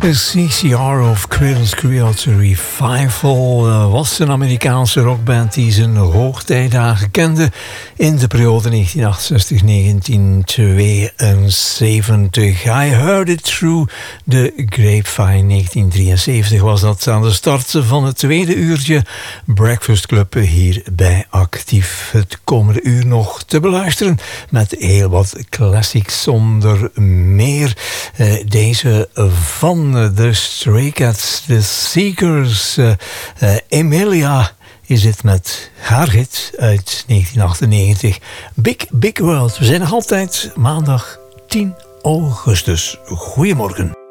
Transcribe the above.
CCR of Creedence Clearwater Revival was een Amerikaanse rockband die zijn hoogtijdagen kende in de periode 1968-1972. I Heard It Through the Grapevine. 1973 was dat aan de start van het tweede uurtje Breakfast Club hier bij Actief. Het komende uur nog te beluisteren met heel wat classics, zonder meer deze van de Stray Cats, The Seekers. Emilia is het met haar hit uit 1998, Big Big World. We zijn nog altijd maandag 10 augustus. Goedemorgen.